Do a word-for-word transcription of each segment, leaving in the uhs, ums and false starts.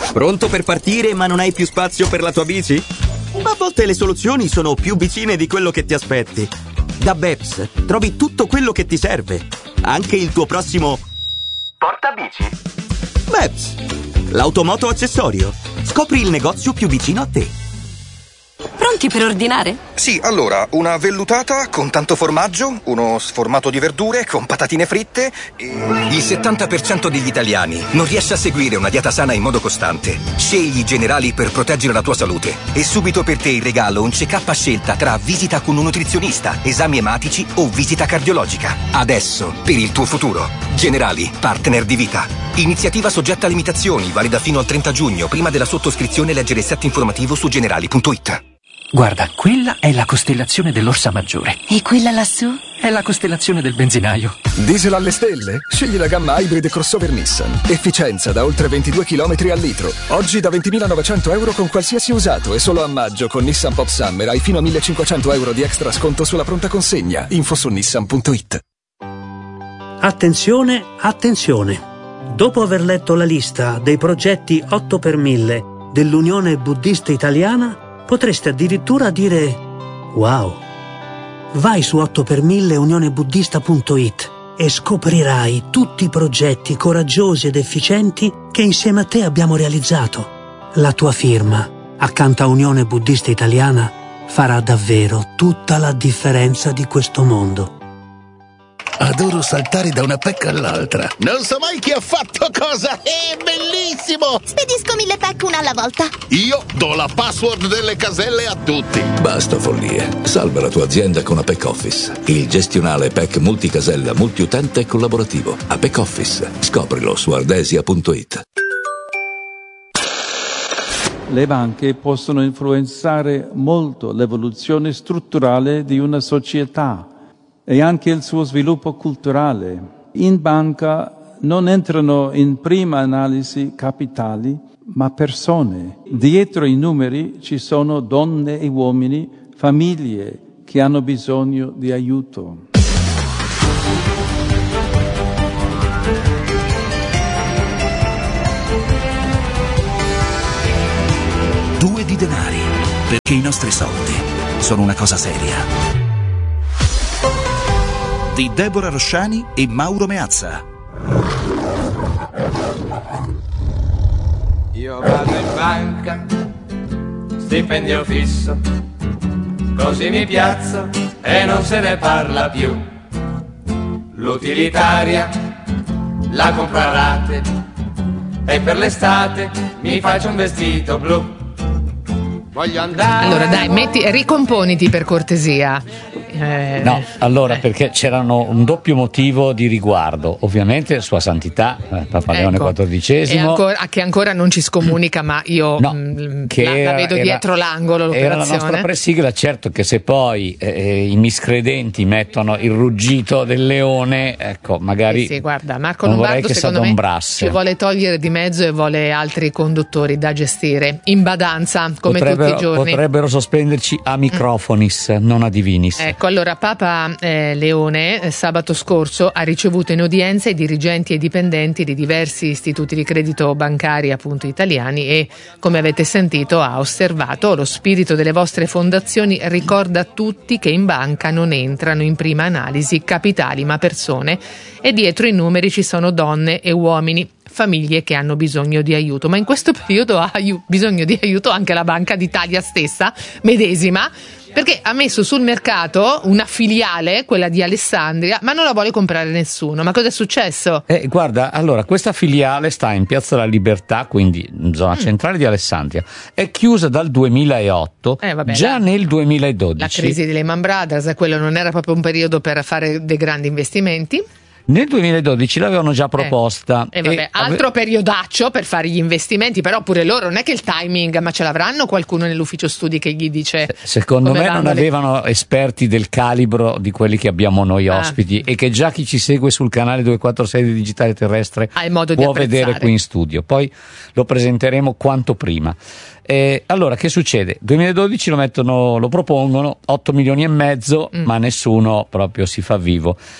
Pronto per partire ma non hai più spazio per la tua bici? A volte le soluzioni sono più vicine di quello che ti aspetti. Da Beps trovi tutto quello che ti serve, anche il tuo prossimo portabici. Beps, l'automoto accessorio. Scopri il negozio più vicino a te. Pronti per ordinare? Sì, allora, una vellutata con tanto formaggio, uno sformato di verdure con patatine fritte e... Il settanta per cento degli italiani non riesce a seguire una dieta sana in modo costante. Scegli Generali per proteggere la tua salute. E subito per te in regalo un check-up a scelta tra visita con un nutrizionista, esami ematici o visita cardiologica. Adesso, per il tuo futuro. Generali, partner di vita. Iniziativa soggetta a limitazioni, valida fino al trenta giugno. Prima della sottoscrizione leggere il set informativo su generali punto it. Guarda, quella è la costellazione dell'Orsa Maggiore. E quella lassù? È la costellazione del benzinaio. Diesel alle stelle? Scegli la gamma Hybrid Crossover Nissan. Efficienza da oltre ventidue chilometri al litro. Oggi da ventimilanovecento euro con qualsiasi usato e solo a maggio con Nissan Pop Summer hai fino a millecinquecento euro di extra sconto sulla pronta consegna. Info su nissan punto it. Attenzione, attenzione. Dopo aver letto la lista dei progetti otto per mille dell'Unione Buddista Italiana, potreste addirittura dire wow. Vai su otto per mille unione buddista punto it e scoprirai tutti i progetti coraggiosi ed efficienti che insieme a te abbiamo realizzato. La tua firma, accanto a Unione Buddista Italiana, farà davvero tutta la differenza di questo mondo. Adoro saltare da una pecca all'altra. Non so mai chi ha fatto cosa. È bellissimo! Spedisco mille pack una alla volta. Io do la password delle caselle a tutti. Basta follie. Salva la tua azienda con Apex Office. Il gestionale P E C multicasella, multiutente e collaborativo. Apex Office. Scoprilo su ardesia punto it. Le banche possono influenzare molto l'evoluzione strutturale di una società e anche il suo sviluppo culturale. In banca non entrano in prima analisi capitali, ma persone. Dietro i numeri ci sono donne e uomini, famiglie che hanno bisogno di aiuto. Due di denari, perché i nostri soldi sono una cosa seria. Di Deborah Rosciani e Mauro Meazza. Io vado in banca, stipendio fisso, così mi piazzo e non se ne parla più. L'utilitaria la compro a rate e per l'estate mi faccio un vestito blu. Voglio andare. Allora dai, metti, ricomponiti per cortesia. Eh, no, allora eh. perché c'erano un doppio motivo di riguardo, ovviamente Sua Santità eh, Papa Leone ecco. quattordicesimo, e ancora, che ancora non ci scomunica, ma io no, mh, che la, era, la vedo era, dietro l'angolo l'operazione. Era la nostra presigla, certo che se poi eh, i miscredenti mettono il ruggito del leone, ecco, magari sì, sì, guarda, Marco non Lombardo vorrei che secondo me ci vuole togliere di mezzo e vuole altri conduttori da gestire in badanza come potrebbero, tutti i giorni. Potrebbero sospenderci a microfonis, mm. non a divinis. Ecco, allora Papa eh, Leone eh, sabato scorso ha ricevuto in udienza i dirigenti e dipendenti di diversi istituti di credito bancari appunto italiani e, come avete sentito, ha osservato: lo spirito delle vostre fondazioni ricorda a tutti che in banca non entrano in prima analisi capitali ma persone, e dietro i numeri ci sono donne e uomini, famiglie che hanno bisogno di aiuto. Ma in questo periodo ha aiu- bisogno di aiuto anche la Banca d'Italia stessa, medesima, perché ha messo sul mercato una filiale, quella di Alessandria, ma non la vuole comprare nessuno. Ma cosa è successo? Eh, guarda, allora, questa filiale sta in Piazza della Libertà, quindi in zona mm. centrale di Alessandria. È chiusa dal duemilaotto, eh, vabbè, già la, nel duemiladodici. La crisi di Lehman Brothers, quello non era proprio un periodo per fare dei grandi investimenti. Nel duemiladodici l'avevano già proposta. Eh, e vabbè, e altro ave... periodaccio per fare gli investimenti, però pure loro non è che il timing, ma ce l'avranno qualcuno nell'ufficio studi che gli dice. Secondo me non le... avevano esperti del calibro di quelli che abbiamo noi ah. ospiti, e che già chi ci segue sul canale duecentoquarantasei di Digitale Terrestre modo può di vedere qui in studio. Poi lo presenteremo quanto prima. Eh, allora, che succede? duemiladodici lo mettono, lo propongono, otto milioni e mezzo, mm. ma nessuno proprio si fa vivo.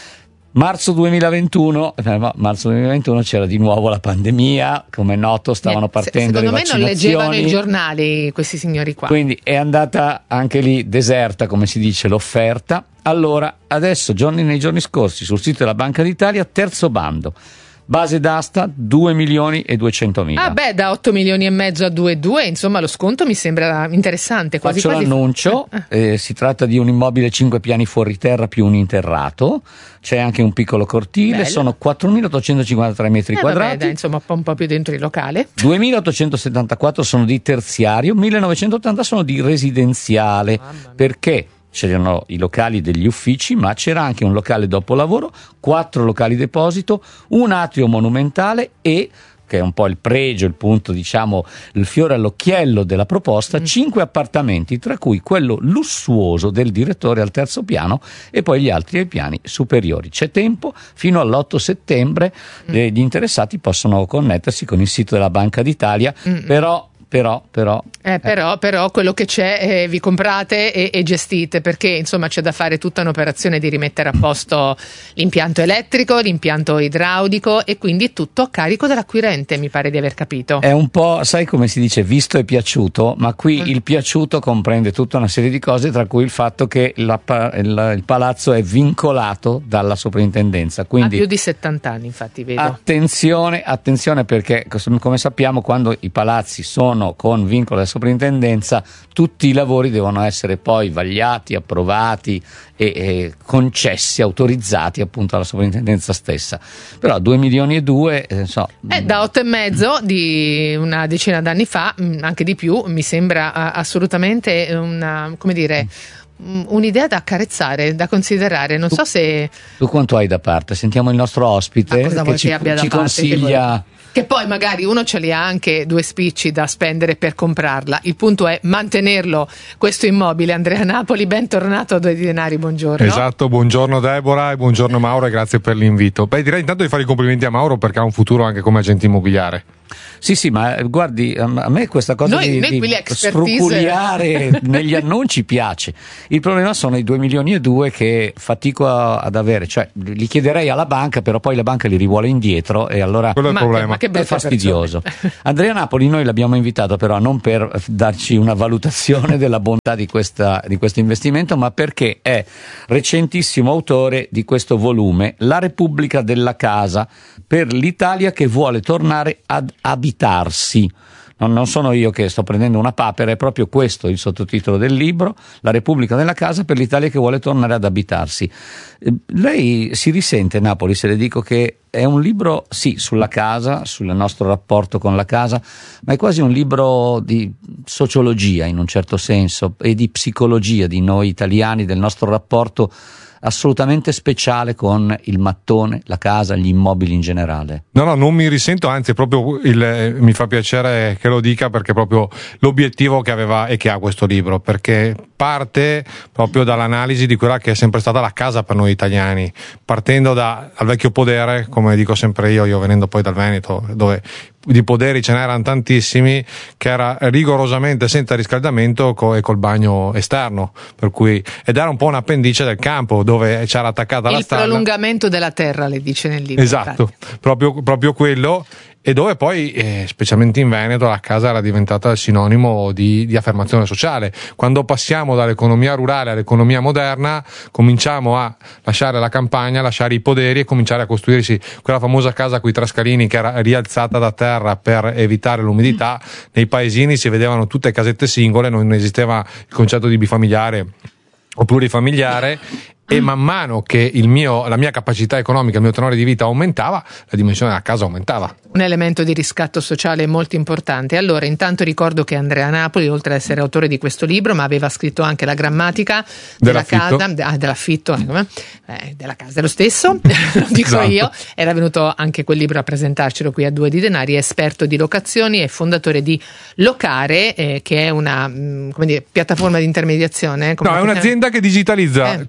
Marzo duemilaventuno, eh, no, marzo duemilaventuno c'era di nuovo la pandemia, come è noto stavano eh, partendo se, le vaccinazioni. Secondo me non leggevano i giornali questi signori qua. Quindi è andata anche lì deserta, come si dice, l'offerta. Allora, adesso, giorni, nei giorni scorsi, sul sito della Banca d'Italia, terzo bando. Base d'asta due milioni e duecentomila. Ah beh, da otto milioni e mezzo a due virgola due, insomma lo sconto mi sembra interessante. Quasi Faccio quasi l'annuncio, eh, si tratta di un immobile cinque piani fuori terra più un interrato, c'è anche un piccolo cortile, bello. Sono quattromilaottocentocinquantatré metri eh, quadrati. Vabbè, dai, insomma un po' più dentro il locale. duemilaottocentosettantaquattro sono di terziario, millenovecentottanta sono di residenziale. Perché? C'erano i locali degli uffici, ma c'era anche un locale dopolavoro, quattro locali deposito, un atrio monumentale e, che è un po' il pregio, il punto, diciamo, il fiore all'occhiello della proposta, mm. cinque appartamenti, tra cui quello lussuoso del direttore al terzo piano e poi gli altri ai piani superiori. C'è tempo, fino all'otto settembre mm. eh, gli interessati possono connettersi con il sito della Banca d'Italia, mm. però Però, però, eh, però, però quello che c'è eh, vi comprate e, e gestite, perché insomma c'è da fare tutta un'operazione di rimettere a posto l'impianto elettrico, l'impianto idraulico e quindi tutto a carico dell'acquirente, mi pare di aver capito. È un po', sai come si dice, visto e piaciuto, ma qui mm. il piaciuto comprende tutta una serie di cose, tra cui il fatto che la, il, il palazzo è vincolato dalla soprintendenza. Quindi, ha più di settanta anni, infatti, vedo. Attenzione, attenzione perché, come sappiamo, quando i palazzi sono con vincolo della soprintendenza, tutti i lavori devono essere poi vagliati, approvati e, e concessi, autorizzati appunto alla soprintendenza stessa. Però due milioni e due, eh, so, eh, da otto e mezzo di una decina d'anni fa, anche di più, mi sembra assolutamente una, come dire, un'idea da accarezzare, da considerare. Non tu, so se tu quanto hai da parte? Sentiamo il nostro ospite che ci, abbia da ci parte, consiglia. Che poi magari uno ce li ha anche due spicci da spendere per comprarla. Il punto è mantenerlo, questo immobile. Andrea Napoli, bentornato a Due di Denari, buongiorno. Esatto, buongiorno Deborah e buongiorno Mauro e grazie per l'invito. Beh, direi intanto di fare i complimenti a Mauro perché ha un futuro anche come agente immobiliare. Sì, sì, ma guardi, a me questa cosa noi, di, noi di sfruculiare negli annunci piace. Il problema sono i due milioni e due che fatico a, ad avere, cioè li chiederei alla banca, però poi la banca li rivuole indietro e allora quello è il ma problema. Che, ma che è fastidioso. Andrea Napoli noi l'abbiamo invitato però non per darci una valutazione della bontà di, questa, di questo investimento, ma perché è recentissimo autore di questo volume, La Repubblica della Casa, per l'Italia che vuole tornare ad abitarsi. Non, non sono io che sto prendendo una papera, è proprio questo il sottotitolo del libro, La Repubblica della Casa per l'Italia che vuole tornare ad abitarsi. Eh, lei si risente, Napoli, se le dico che è un libro, sì, sulla casa, sul nostro rapporto con la casa, ma è quasi un libro di sociologia in un certo senso e di psicologia di noi italiani, del nostro rapporto assolutamente speciale con il mattone, la casa, gli immobili in generale. No, no, non mi risento, anzi proprio il, mi fa piacere che lo dica perché è proprio l'obiettivo che aveva e che ha questo libro, perché parte proprio dall'analisi di quella che è sempre stata la casa per noi italiani, partendo da, dal vecchio podere, come dico sempre io, io venendo poi dal Veneto, dove di poderi ce n'erano tantissimi, che era rigorosamente senza riscaldamento co- e col bagno esterno, per cui, ed era un po' un appendice del campo dove c'era attaccata il la stalla. Il prolungamento della terra, le dice nel libro. Esatto, proprio, proprio quello, e dove poi, eh, specialmente in Veneto, la casa era diventata il sinonimo di, di affermazione sociale. Quando passiamo dall'economia rurale all'economia moderna, cominciamo a lasciare la campagna, lasciare i poderi e cominciare a costruirsi quella famosa casa con i trascalini che era rialzata da terra per evitare l'umidità. Nei paesini si vedevano tutte casette singole, non esisteva il concetto di bifamiliare o plurifamiliare. E man mano che il mio, la mia capacità economica, il mio tenore di vita aumentava, la dimensione della casa aumentava. Un elemento di riscatto sociale molto importante. Allora, intanto ricordo che Andrea Napoli, oltre ad essere autore di questo libro, ma aveva scritto anche la grammatica della dell'affitto. casa, ah, dell'affitto, eh, della casa è lo stesso, lo dico esatto. io. Era venuto anche quel libro a presentarcelo qui a Due di Denari, è esperto di locazioni e fondatore di Locare, eh, che è una mh, come dire, piattaforma di intermediazione. No, è un'azienda che digitalizza eh. tutto ciò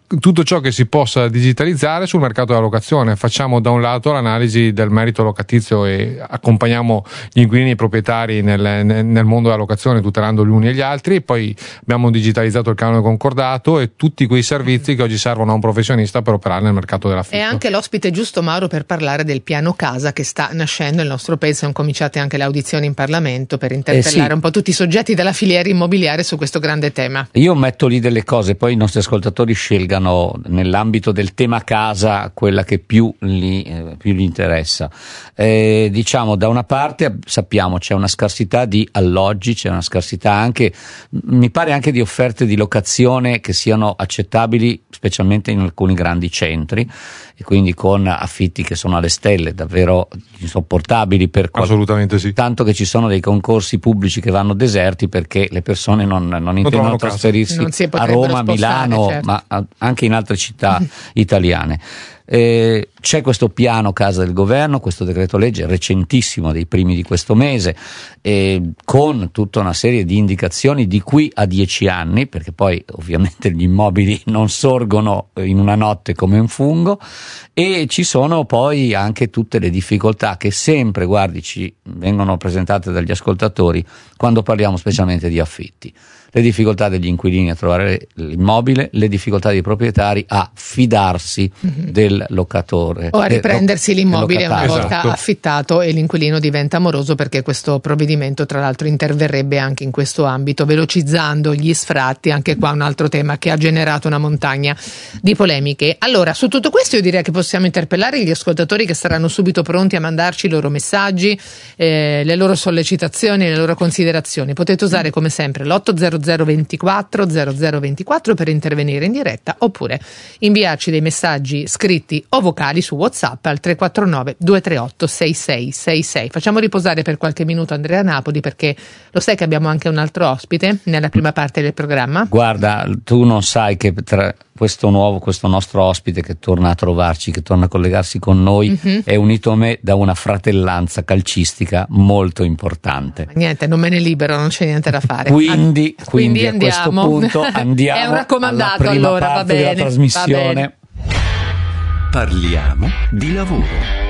ciò che si possa digitalizzare sul mercato della locazione. Facciamo da un lato l'analisi del merito locatizio e accompagniamo gli inquilini e i proprietari nel, nel mondo della locazione, tutelando gli uni e gli altri. Poi abbiamo digitalizzato il canone concordato e tutti quei servizi che oggi servono a un professionista per operare nel mercato dell'affitto. È anche l'ospite giusto, Mauro, per parlare del piano casa che sta nascendo nel nostro paese. Sono cominciate anche le audizioni in Parlamento per interpellare eh sì. un po' tutti i soggetti della filiera immobiliare su questo grande tema. Io metto lì delle cose, poi i nostri ascoltatori scelgano nell'ambito del tema casa quella che più gli, eh, più gli interessa. Eh, diciamo, da una parte sappiamo c'è una scarsità di alloggi, c'è una scarsità anche, mi pare anche di offerte di locazione che siano accettabili, specialmente in alcuni grandi centri, e quindi con affitti che sono alle stelle, davvero insopportabili per qual- assolutamente sì. Tanto che ci sono dei concorsi pubblici che vanno deserti perché le persone non, non intendono trasferirsi a Roma, Milano, certo. ma anche in altre città italiane. Eh, c'è questo piano casa del governo, questo decreto legge recentissimo dei primi di questo mese, eh, con tutta una serie di indicazioni di qui a dieci anni, perché poi ovviamente gli immobili non sorgono in una notte come un fungo, e ci sono poi anche tutte le difficoltà che sempre, guardi, ci vengono presentate dagli ascoltatori quando parliamo specialmente di affitti. Le difficoltà degli inquilini a trovare l'immobile, le difficoltà dei proprietari a fidarsi mm-hmm. del locatore o a riprendersi l'immobile una volta esatto. affittato, e l'inquilino diventa moroso, perché questo provvedimento tra l'altro interverrebbe anche in questo ambito, velocizzando gli sfratti. Anche qua un altro tema che ha generato una montagna di polemiche. Allora, su tutto questo io direi che possiamo interpellare gli ascoltatori, che saranno subito pronti a mandarci i loro messaggi, eh, le loro sollecitazioni, le loro considerazioni. Potete usare come sempre l'otto zero zero ventiquattro zero zero ventiquattro per intervenire in diretta, oppure inviarci dei messaggi scritti o vocali su WhatsApp al tre quattro nove due tre otto sei sei sei sei. Facciamo riposare per qualche minuto Andrea Napoli, perché lo sai che abbiamo anche un altro ospite nella prima parte del programma. Guarda, tu non sai che tra questo nuovo, questo nostro ospite che torna a trovarci, che torna a collegarsi con noi, mm-hmm. è unito a me da una fratellanza calcistica molto importante. Ma niente, non me ne libero, non c'è niente da fare. Quindi, An- quindi, quindi a questo punto andiamo è un raccomandato, alla prima allora, parte va bene, della trasmissione. va bene. Parliamo di lavoro.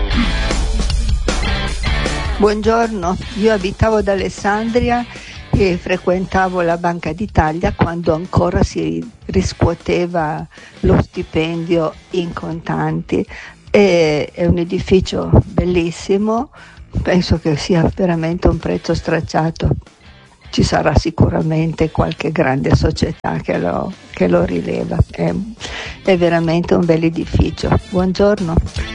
Buongiorno, io abitavo ad Alessandria e frequentavo la Banca d'Italia quando ancora si riscuoteva lo stipendio in contanti. E è un edificio bellissimo, penso che sia veramente un prezzo stracciato. Ci sarà sicuramente qualche grande società che lo, che lo rileva. È, è veramente un bel edificio. Buongiorno.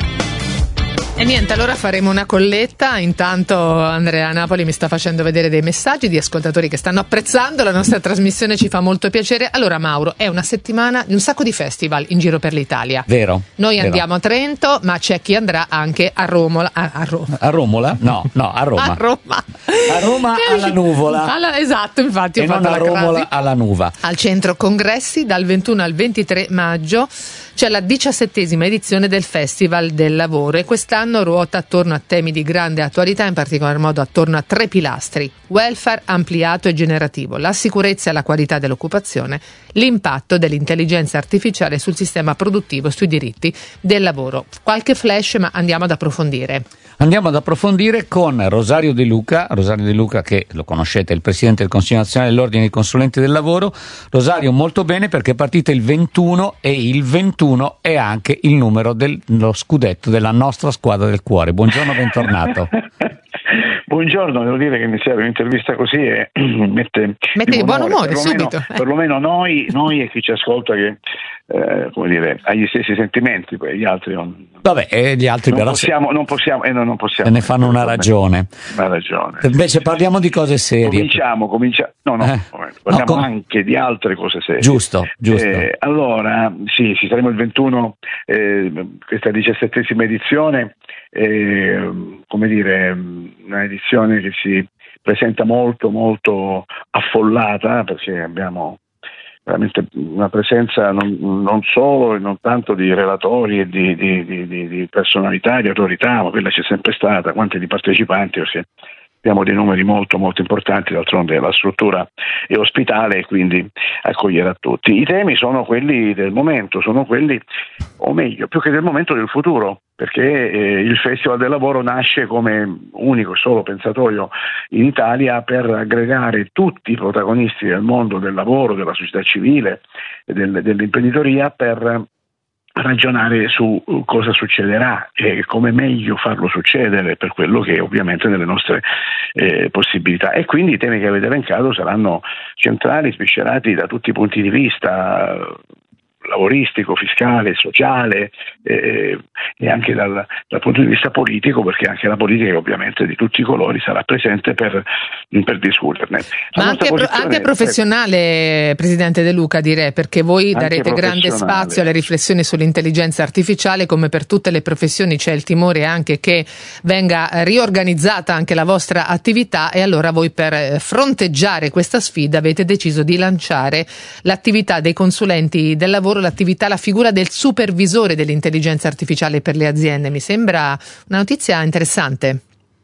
E niente, allora faremo una colletta. Intanto Andrea Napoli mi sta facendo vedere dei messaggi di ascoltatori che stanno apprezzando la nostra trasmissione, ci fa molto piacere. Allora Mauro, è una settimana di un sacco di festival in giro per l'Italia. Vero. Noi vero. andiamo a Trento, ma c'è chi andrà anche a Romola. A, a, Ro- a Romola? No, no, a Roma. A Roma. A Roma alla nuvola. Alla, esatto, infatti. E ho non fatto a la Romola crasi. alla nuva. Al centro congressi dal ventuno al ventitré maggio c'è la diciassettesima edizione del Festival del Lavoro, e quest'anno ruota attorno a temi di grande attualità, in particolar modo attorno a tre pilastri: welfare ampliato e generativo, la sicurezza e la qualità dell'occupazione, l'impatto dell'intelligenza artificiale sul sistema produttivo e sui diritti del lavoro. Qualche flash, ma andiamo ad approfondire. Andiamo ad approfondire con Rosario De Luca, Rosario De Luca che lo conoscete, è il presidente del Consiglio Nazionale dell'Ordine dei Consulenti del Lavoro. Rosario, molto bene, perché è partita il ventuno e il ventuno è anche il numero dello scudetto della nostra squadra del cuore. Buongiorno, bentornato. Buongiorno, devo dire che iniziare un'intervista così è, mette, mette di buon umore, perlomeno, subito. Perlomeno noi, noi e chi ci ascolta che eh, come dire, ha gli stessi sentimenti, poi gli altri non. Vabbè, e gli altri non però possiamo, non possiamo, eh, no, non possiamo. Se ne fanno una ragione. Una ragione. Invece parliamo di cose serie. Cominciamo, cominciamo. No, no, eh. parliamo no, com- anche di altre cose serie. Giusto, giusto. Eh, allora, sì, ci saremo il ventuno, eh, questa diciassettesima edizione. Eh, come dire, una edizione che si presenta molto molto affollata, perché abbiamo veramente una presenza non, non solo e non tanto di relatori e di, di, di, di personalità, di autorità, ma quella c'è sempre stata, quanti di partecipanti, ossia abbiamo dei numeri molto molto importanti, d'altronde la struttura è ospitale e quindi accoglierà tutti. I temi sono quelli del momento, sono quelli, o meglio, più che del momento, del futuro, perché eh, il Festival del Lavoro nasce come unico e solo pensatoio in Italia per aggregare tutti i protagonisti del mondo del lavoro, della società civile e del, dell'imprenditoria per ragionare su cosa succederà e come meglio farlo succedere per quello che è ovviamente nelle nostre eh, possibilità. E quindi i temi che avete elencato saranno centrali, sviscerati da tutti i punti di vista, lavoristico, fiscale, sociale eh, e anche dal, dal punto di vista politico, perché anche la politica ovviamente di tutti i colori sarà presente per, per discuterne. La Ma anche, posizione, anche professionale, Presidente De Luca, direi, perché voi darete grande spazio alle riflessioni sull'intelligenza artificiale. Come per tutte le professioni c'è il timore anche che venga riorganizzata anche la vostra attività, e allora voi, per fronteggiare questa sfida, avete deciso di lanciare l'attività dei consulenti del lavoro, l'attività, la figura del supervisore dell'intelligenza artificiale per le aziende. Mi sembra una notizia interessante.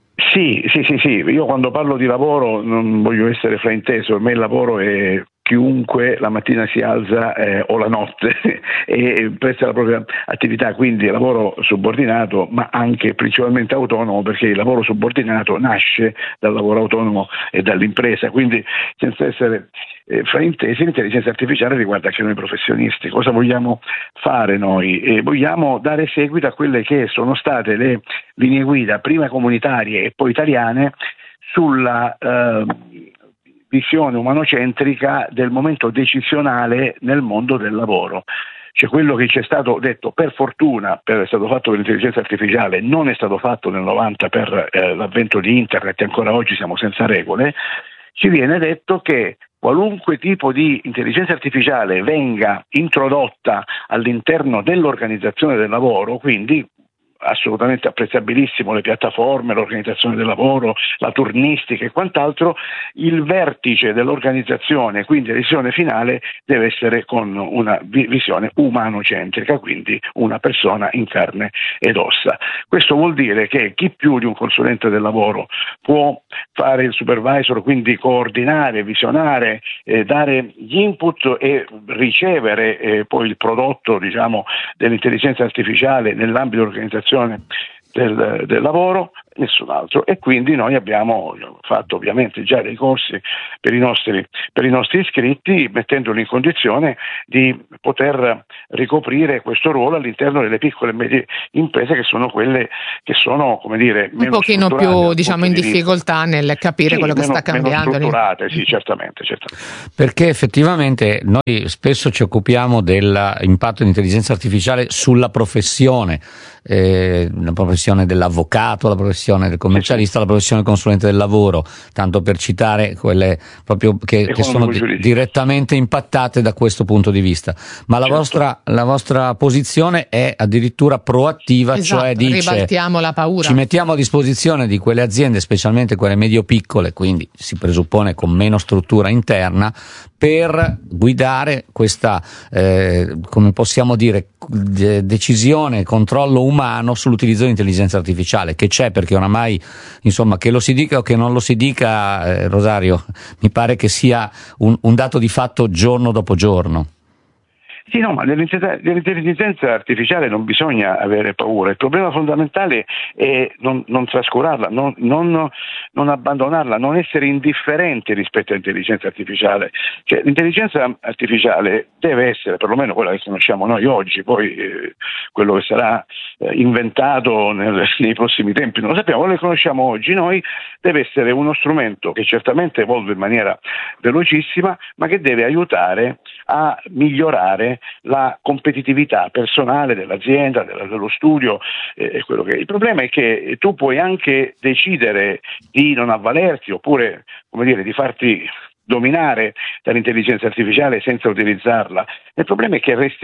Sì, sì, sì, sì. Io quando parlo di lavoro non voglio essere frainteso, per me il lavoro è chiunque la mattina si alza eh, o la notte e presta la propria attività, quindi lavoro subordinato, ma anche principalmente autonomo, perché il lavoro subordinato nasce dal lavoro autonomo e dall'impresa, quindi senza essere eh, fraintesi, l'intelligenza artificiale riguarda anche noi professionisti. Cosa vogliamo fare noi? Eh, vogliamo dare seguito a quelle che sono state le linee guida, prima comunitarie e poi italiane, sulla eh, visione umanocentrica del momento decisionale nel mondo del lavoro. Cioè quello che ci è stato detto, per fortuna, per, è stato fatto per l'intelligenza artificiale, non è stato fatto nel novanta per eh, l'avvento di internet, e ancora oggi siamo senza regole. Ci viene detto che qualunque tipo di intelligenza artificiale venga introdotta all'interno dell'organizzazione del lavoro, quindi assolutamente apprezzabilissimo le piattaforme, l'organizzazione del lavoro, la turnistica e quant'altro, il vertice dell'organizzazione, quindi la decisione finale, deve essere con una visione umanocentrica, quindi una persona in carne ed ossa. Questo vuol dire che chi più di un consulente del lavoro può fare il supervisor, quindi coordinare, visionare, eh, dare gli input e ricevere eh, poi il prodotto, diciamo, dell'intelligenza artificiale nell'ambito dell'organizzazione Del, del lavoro, nessun altro. E quindi noi abbiamo fatto ovviamente già dei corsi per i nostri, per i nostri iscritti, mettendoli in condizione di poter ricoprire questo ruolo all'interno delle piccole e medie imprese, che sono quelle che sono, come dire, un pochino più, diciamo, in difficoltà nel capire sì, quello che meno, sta cambiando. Meno strutturate, sì, certamente, certamente. Perché effettivamente noi spesso ci occupiamo dell'impatto dell'intelligenza artificiale sulla professione, eh, la professione dell'avvocato, la professione del commercialista, la professione del consulente del lavoro, tanto per citare quelle proprio che, che sono di, direttamente impattate da questo punto di vista. Ma la, certo. vostra, la vostra posizione è addirittura proattiva, esatto, cioè dice ribaltiamo la paura. Ci mettiamo a disposizione di quelle aziende, specialmente quelle medio-piccole, quindi si presuppone con meno struttura interna, per guidare questa, eh, come possiamo dire, de- decisione, controllo umano sull'utilizzo dell'intelligenza artificiale, che c'è, perché oramai, insomma, che lo si dica o che non lo si dica, eh, Rosario, mi pare che sia un, un dato di fatto giorno dopo giorno. Sì, no, ma dell'intelligenza artificiale non bisogna avere paura. Il problema fondamentale è non, non trascurarla, non, non, non abbandonarla, non essere indifferenti rispetto all'intelligenza artificiale. Cioè, l'intelligenza artificiale deve essere, perlomeno quella che conosciamo noi oggi, poi eh, quello che sarà eh, inventato nel, nei prossimi tempi non lo sappiamo, quello che conosciamo oggi noi deve essere uno strumento che certamente evolve in maniera velocissima, ma che deve aiutare a migliorare la competitività personale dell'azienda, dello studio. Eh, quello che... Il problema è che tu puoi anche decidere di non avvalerti, oppure, come dire, di farti dominare dall'intelligenza artificiale senza utilizzarla. Il problema è che resti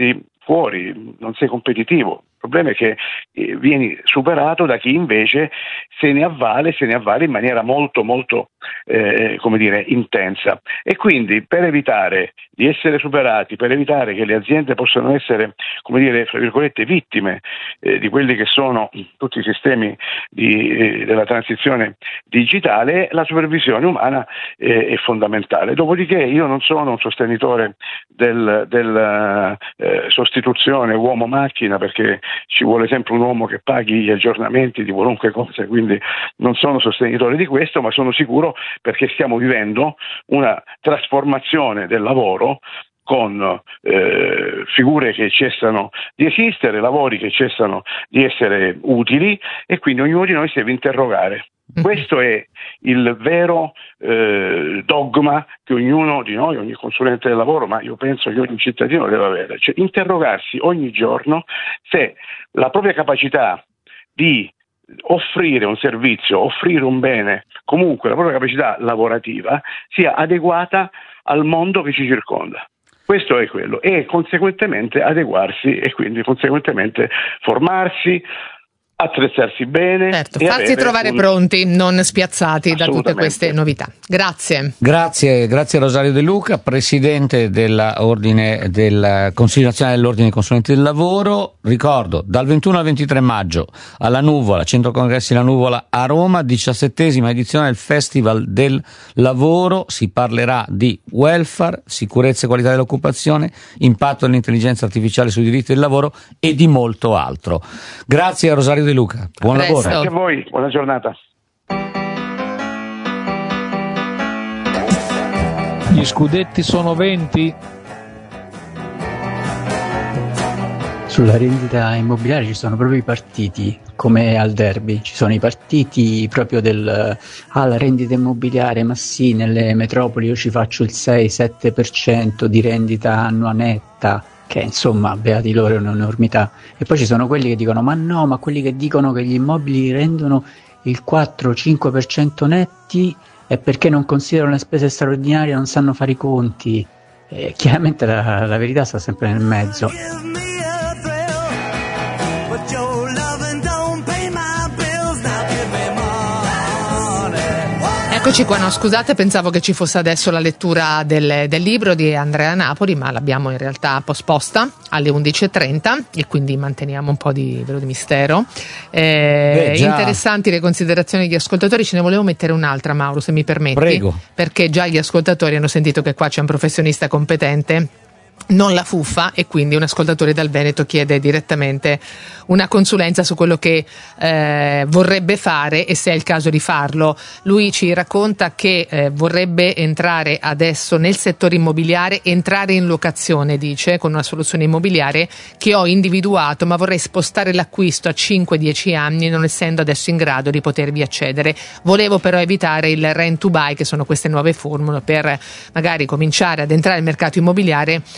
fuori, non sei competitivo. Il problema è che eh, vieni superato da chi invece se ne avvale, se ne avvale in maniera molto molto eh, come dire intensa, e quindi per evitare di essere superati, per evitare che le aziende possano essere, come dire, fra virgolette vittime eh, di quelli che sono tutti i sistemi di, eh, della transizione digitale, la supervisione umana eh, è fondamentale. Dopodiché io non sono un sostenitore del, del eh, sostituzione uomo-macchina, perché ci vuole sempre un uomo che paghi gli aggiornamenti di qualunque cosa, quindi non sono sostenitore di questo, ma sono sicuro perché stiamo vivendo una trasformazione del lavoro con eh, figure che cessano di esistere, lavori che cessano di essere utili, e quindi ognuno di noi si deve interrogare. Questo è il vero eh, dogma che ognuno di noi, ogni consulente del lavoro, ma io penso che ogni cittadino deve avere, cioè interrogarsi ogni giorno se la propria capacità di offrire un servizio, offrire un bene, comunque la propria capacità lavorativa sia adeguata al mondo che ci circonda. Questo è quello, e conseguentemente adeguarsi e quindi conseguentemente formarsi, attrezzarsi bene, certo, e farsi trovare un... pronti, non spiazzati da tutte queste novità. Grazie. Grazie, grazie a Rosario De Luca, presidente dell'ordine del Consiglio Nazionale dell'Ordine dei Consulenti del Lavoro. Ricordo, dal ventuno al ventitré maggio alla Nuvola, Centro Congressi La Nuvola a Roma, diciassettesima edizione del Festival del Lavoro. Si parlerà di welfare, sicurezza e qualità dell'occupazione, impatto dell'intelligenza artificiale sui diritti del lavoro e di molto altro. Grazie a Rosario De Luca, buon lavoro. Grazie a voi, buona giornata. Gli scudetti sono venti. Sulla rendita immobiliare ci sono proprio i partiti, come al derby, ci sono i partiti proprio del ah, la rendita immobiliare, ma sì, nelle metropoli io ci faccio il sei sette per cento di rendita annua netta, che insomma, beati loro, è un'enormità. E poi ci sono quelli che dicono ma no, ma quelli che dicono che gli immobili rendono il quattro cinque per cento netti è perché non considerano le spese straordinarie, non sanno fare i conti. E chiaramente la, la verità sta sempre nel mezzo. Eccoci qua, no scusate, pensavo che ci fosse adesso la lettura del, del libro di Andrea Napoli, ma l'abbiamo in realtà posposta alle undici e trenta e quindi manteniamo un po' di velo di mistero. Eh, Beh, interessanti le considerazioni degli ascoltatori, ce ne volevo mettere un'altra, Mauro, se mi permetti. Prego. Perché già gli ascoltatori hanno sentito che qua c'è un professionista competente, non la fuffa, e quindi un ascoltatore dal Veneto chiede direttamente una consulenza su quello che eh, vorrebbe fare e se è il caso di farlo. Lui ci racconta che eh, vorrebbe entrare adesso nel settore immobiliare, entrare in locazione, dice, con una soluzione immobiliare che ho individuato, ma vorrei spostare l'acquisto a cinque dieci anni, non essendo adesso in grado di potervi accedere. Volevo però evitare il rent to buy, che sono queste nuove formule per magari cominciare ad entrare nel mercato immobiliare